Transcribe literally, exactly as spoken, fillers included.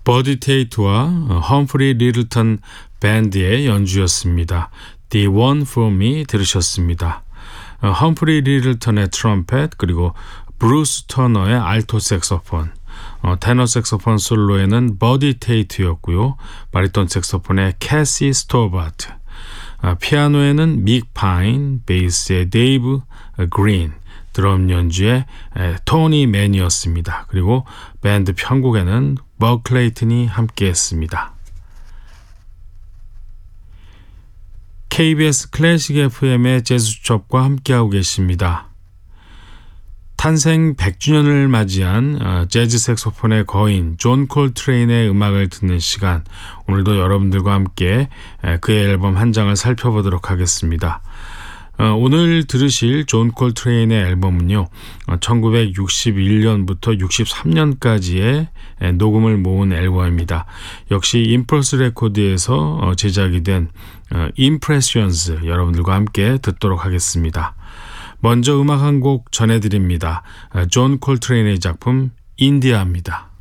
버디 테이트와 험프리 리들턴 밴드의 연주였습니다. The One for Me 들으셨습니다. 험프리 리들턴의 트럼펫 그리고 브루스 터너의 알토 색소폰, 어, 테너 색소폰 솔로에는 버디 테이트였고요. 바리톤 색소폰의 캐시 스토바트, 어, 피아노에는 믹 파인, 베이스의 데이브 그린, 드럼 연주의 에, 토니 맨이었습니다. 그리고 밴드 편곡에는 버 클레이튼이 함께했습니다. 케이비에스 클래식 에프엠의 재즈 수첩과 함께하고 계십니다. 탄생 백 주년을 맞이한 재즈 색소폰의 거인 존 콜트레인의 음악을 듣는 시간, 오늘도 여러분들과 함께 그의 앨범 한 장을 살펴보도록 하겠습니다. 오늘 들으실 존 콜트레인의 앨범은요, 천구백육십일 년부터 육십삼 년까지의 녹음을 모은 앨범입니다. 역시 임펄스 레코드에서 제작이 된 임프레션스, 여러분들과 함께 듣도록 하겠습니다. 먼저 음악 한 곡 전해드립니다. 존 콜트레인의 작품 인디아입니다.